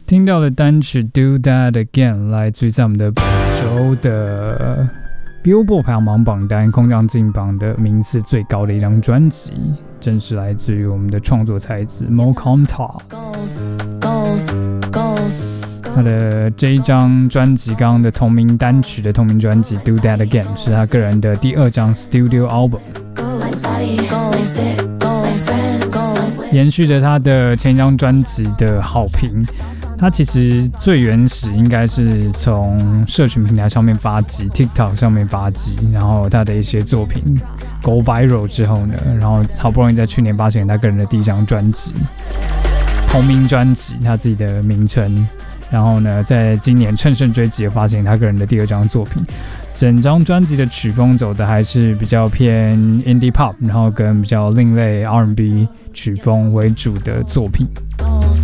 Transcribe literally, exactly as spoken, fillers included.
听到的单曲 Do That Again 来自于在我们的本周的 Billboard 排行榜榜单空降进榜的名次最高的一张专辑，正是来自于我们的创作才子 Mo Conta。他的这一张专辑，刚刚的同名单曲的同名专辑 Do That Again 是他个人的第二张 Studio Album， 延续着他的前一张专辑的好评。他其实最原始应该是从社群平台上面发迹 TikTok 上面发迹，然后他的一些作品 go viral 之后呢，然后好不容易在去年发行他个人的第一张专辑同名专辑，他自己的名称，然后呢在今年乘胜追击发行他个人的第二张作品。整张专辑的曲风走的还是比较偏 indie pop， 然后跟比较另类 R and B 曲风为主的作品。